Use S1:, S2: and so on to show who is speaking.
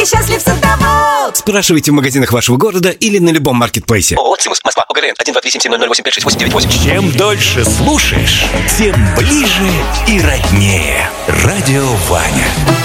S1: и счастлив садовод.
S2: Спрашивайте в магазинах вашего города или на любом маркетплейсе.
S3: ООО «Цимус», Москва, ОГРН 1237700856898.
S4: Чем дольше слушаешь, тем ближе и роднее. Радио Ваня.